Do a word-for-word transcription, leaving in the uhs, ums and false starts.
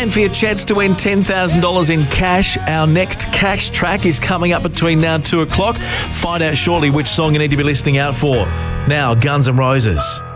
in for your chance to win ten thousand dollars in cash. Our next cash track is coming up between now and two o'clock. Find out shortly which song you need to be listening out for. Now, Guns N' Roses.